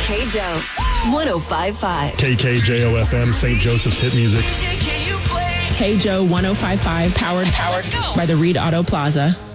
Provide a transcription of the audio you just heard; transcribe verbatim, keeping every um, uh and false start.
K-Joe, one oh five point five. K K J O F M, Saint Joseph's hit music. K-Joe one oh five point five, powered, powered by the Reed Auto Plaza.